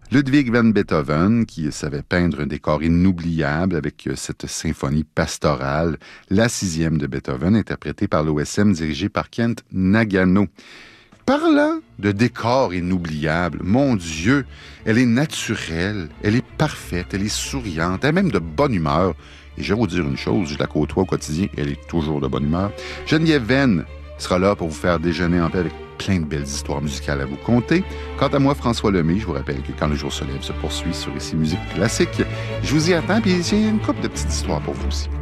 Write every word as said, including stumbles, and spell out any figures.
Ludwig van Beethoven, qui savait peindre un décor inoubliable avec cette symphonie pastorale, la sixième de Beethoven, interprétée par l'O S M, dirigée par Kent Nagano. Parlant de décor inoubliable, mon Dieu, elle est naturelle, elle est parfaite, elle est souriante, elle est même de bonne humeur. Et je vais vous dire une chose, je la côtoie au quotidien, elle est toujours de bonne humeur. Geneviève Venn sera là pour vous faire déjeuner en paix avec plein de belles histoires musicales à vous conter. Quant à moi, François Lemay, je vous rappelle que Quand le jour se lève se poursuit sur Ici Musique Classique. Je vous y attends, puis il y a une couple de petites histoires pour vous aussi.